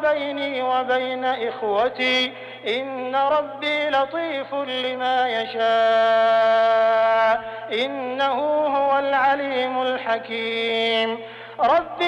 بيني وبين إخوتي إن ربي لطيف لما يشاء إنه هو العليم الحكيم. رب